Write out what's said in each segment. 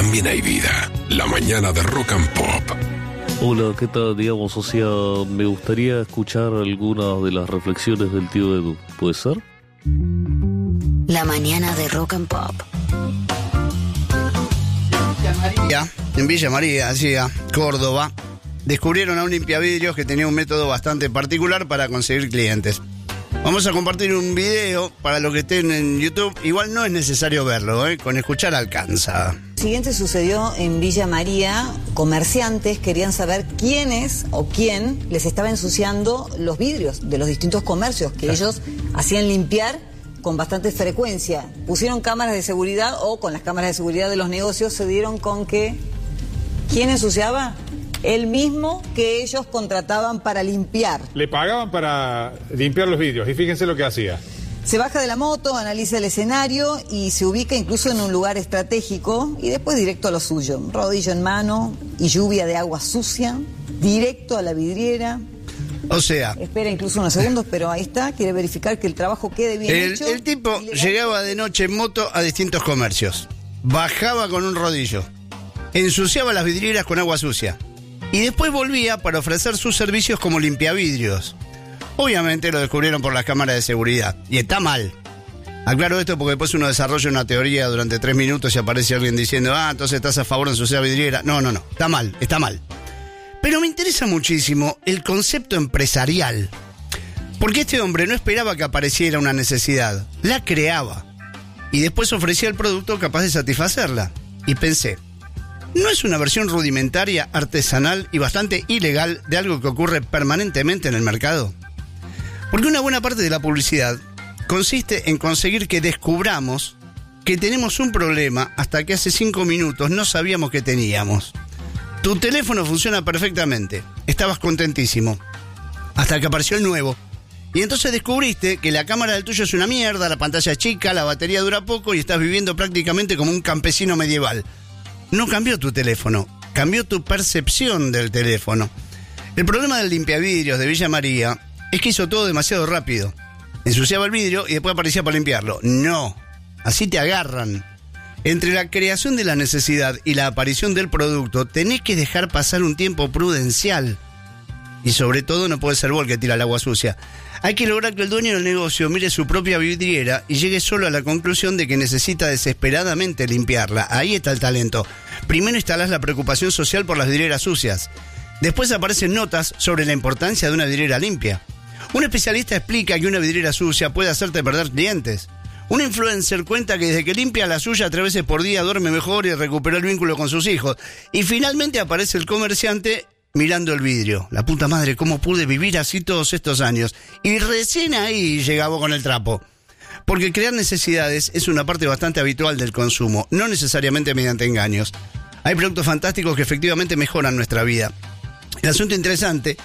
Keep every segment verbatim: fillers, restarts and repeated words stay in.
también hay vida. La mañana de Rock and Pop. Hola, ¿qué tal? Digamos, o sea, me gustaría escuchar algunas de las reflexiones del tío Edu. ¿Puede ser? La mañana de Rock and Pop. María, en Villa María, hacia Córdoba, descubrieron a un limpiavidrios que tenía un método bastante particular para conseguir clientes. Vamos a compartir un video para los que estén en YouTube. Igual no es necesario verlo, ¿eh? Con escuchar alcanza. Lo siguiente sucedió en Villa María. Comerciantes querían saber quiénes o quién les estaba ensuciando los vidrios de los distintos comercios que ellos hacían limpiar con bastante frecuencia. Pusieron cámaras de seguridad o con las cámaras de seguridad de los negocios se dieron con que ¿quién ensuciaba? El mismo que ellos contrataban para limpiar. Le pagaban para limpiar los vidrios y fíjense lo que hacía. Se baja de la moto, analiza el escenario y se ubica incluso en un lugar estratégico y después directo a lo suyo. Rodillo en mano y lluvia de agua sucia, directo a la vidriera. O sea... Espera incluso unos segundos, pero ahí está, quiere verificar que el trabajo quede bien el, hecho. El tipo llegaba de noche en moto a distintos comercios, bajaba con un rodillo, ensuciaba las vidrieras con agua sucia y después volvía para ofrecer sus servicios como limpiavidrios. Obviamente lo descubrieron por las cámaras de seguridad y está mal. Aclaro esto porque después uno desarrolla una teoría durante tres minutos y aparece alguien diciendo, ah, entonces estás a favor de ensuciar vidriera. No, no, no, está mal, está mal. Pero me interesa muchísimo el concepto empresarial. Porque este hombre no esperaba que apareciera una necesidad, la creaba. Y después ofrecía el producto capaz de satisfacerla. Y pensé, ¿no es una versión rudimentaria, artesanal y bastante ilegal de algo que ocurre permanentemente en el mercado? Porque una buena parte de la publicidad consiste en conseguir que descubramos que tenemos un problema hasta que hace cinco minutos no sabíamos que teníamos. Tu teléfono funciona perfectamente, estabas contentísimo, hasta que apareció el nuevo. Y entonces descubriste que la cámara del tuyo es una mierda, la pantalla es chica, la batería dura poco y estás viviendo prácticamente como un campesino medieval. No cambió tu teléfono, cambió tu percepción del teléfono. El problema del limpiavidrios de Villa María es que hizo todo demasiado rápido. Ensuciaba el vidrio y después aparecía para limpiarlo. No, así te agarran. Entre la creación de la necesidad y la aparición del producto, tenés que dejar pasar un tiempo prudencial. Y sobre todo no puede ser vos el que tira el agua sucia. Hay que lograr que el dueño del negocio mire su propia vidriera y llegue solo a la conclusión de que necesita desesperadamente limpiarla. Ahí está el talento. Primero instalás la preocupación social por las vidrieras sucias. Después aparecen notas sobre la importancia de una vidriera limpia. Un especialista explica que una vidriera sucia puede hacerte perder clientes. Un influencer cuenta que desde que limpia la suya tres veces por día duerme mejor y recuperó el vínculo con sus hijos. Y finalmente aparece el comerciante mirando el vidrio. La puta madre, ¿cómo pude vivir así todos estos años? Y recién ahí llegaba con el trapo. Porque crear necesidades es una parte bastante habitual del consumo, no necesariamente mediante engaños. Hay productos fantásticos que efectivamente mejoran nuestra vida. El asunto interesante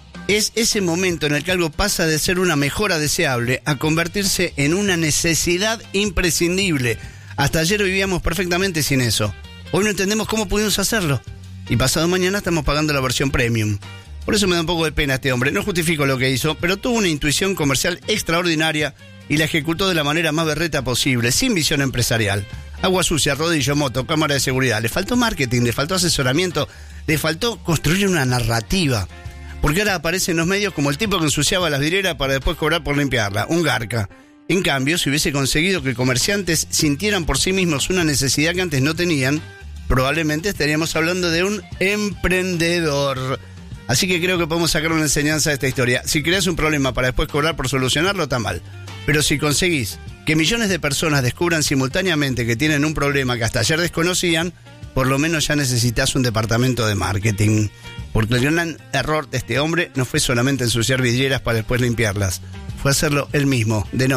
es ese momento en el que algo pasa de ser una mejora deseable a convertirse en una necesidad imprescindible. Hasta ayer vivíamos perfectamente sin eso. Hoy no entendemos cómo pudimos hacerlo. Y pasado mañana estamos pagando la versión premium. Por eso me da un poco de pena este hombre. No justifico lo que hizo, pero tuvo una intuición comercial extraordinaria y la ejecutó de la manera más berreta posible, sin visión empresarial. Agua sucia, rodillo, moto, cámara de seguridad. Le faltó marketing, le faltó asesoramiento, le faltó construir una narrativa. Porque ahora aparece en los medios como el tipo que ensuciaba las vidrieras para después cobrar por limpiarla, un garca. En cambio, si hubiese conseguido que comerciantes sintieran por sí mismos una necesidad que antes no tenían, probablemente estaríamos hablando de un emprendedor. Así que creo que podemos sacar una enseñanza de esta historia. Si creas un problema para después cobrar por solucionarlo, está mal. Pero si conseguís que millones de personas descubran simultáneamente que tienen un problema que hasta ayer desconocían, por lo menos ya necesitas un departamento de marketing. Porque el gran error de este hombre no fue solamente ensuciar vidrieras para después limpiarlas, fue hacerlo él mismo, de noche.